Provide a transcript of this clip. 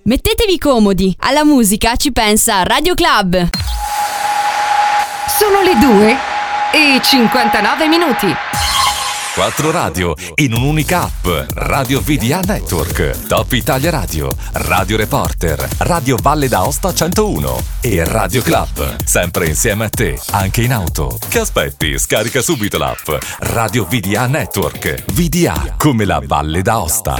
Mettetevi comodi, alla musica ci pensa Radio Club. Sono le 2:59. 4 radio in un'unica app. Radio VDA Network, Top Italia Radio, Radio Reporter, Radio Valle d'Aosta 101 e Radio Club. Sempre insieme a te, anche in auto. Che aspetti? Scarica subito l'app Radio VDA Network. VDA come la Valle d'Aosta.